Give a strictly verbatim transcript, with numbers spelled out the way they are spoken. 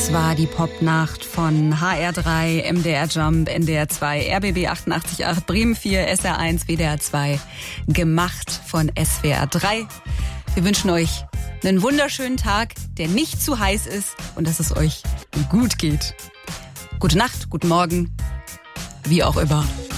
Das war die Popnacht von H R drei, M D R Jump, N D R zwei, R B B achtundachtzig Komma acht, Bremen vier, S R eins, W D R zwei, gemacht von S W R drei. Wir wünschen euch einen wunderschönen Tag, der nicht zu heiß ist und dass es euch gut geht. Gute Nacht, guten Morgen, wie auch immer.